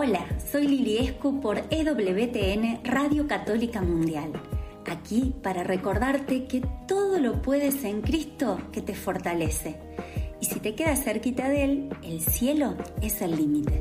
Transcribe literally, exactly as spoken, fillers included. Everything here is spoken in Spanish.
Hola, soy Lili Escu por E W T N Radio Católica Mundial. Aquí para recordarte que todo lo puedes en Cristo que te fortalece. Y si te quedas cerquita de Él, el cielo es el límite.